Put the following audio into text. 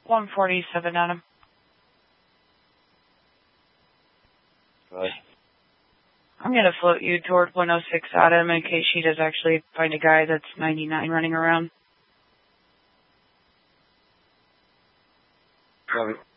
147, Adam. Right. I'm going to float you toward 106, Adam, in case she does actually find a guy that's 99 running around. Copy.